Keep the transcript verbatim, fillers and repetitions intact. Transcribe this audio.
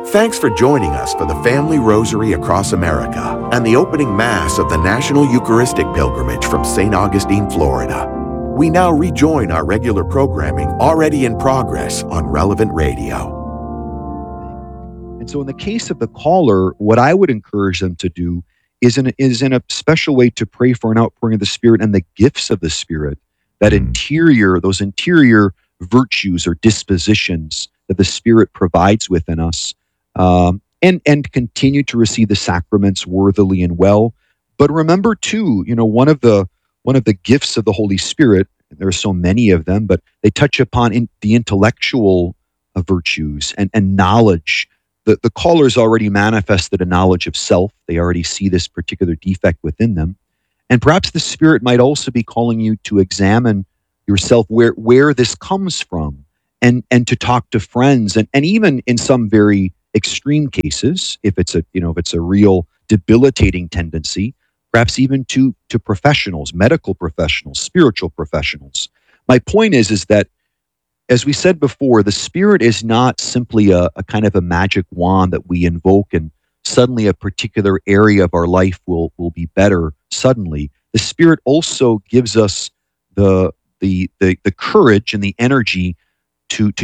Thanks for joining us for the Family Rosary Across America and the opening Mass of the National Eucharistic Pilgrimage from Saint Augustine, Florida. We now rejoin our regular programming already in progress on Relevant Radio. And so in the case of the caller, what I would encourage them to do is in, is in a special way to pray for an outpouring of the Spirit and the gifts of the Spirit, that interior, those interior virtues or dispositions that the Spirit provides within us, um, and, and continue to receive the sacraments worthily and well. But remember too, you know, one of the one of the gifts of the Holy Spirit, there are so many of them, but they touch upon in the intellectual uh, virtues and, and knowledge. The, the callers already manifested a knowledge of self. They already see this particular defect within them. And perhaps the Spirit might also be calling you to examine yourself where, where this comes from, and, and to talk to friends. And, and even in some very extreme cases, if it's a, you know, if it's a real debilitating tendency, perhaps even to, to professionals, medical professionals, spiritual professionals. My point is, is that, as we said before, the Spirit is not simply a, a kind of a magic wand that we invoke and suddenly a particular area of our life will, will be better suddenly. The Spirit also gives us the, the, the, the courage and the energy to, to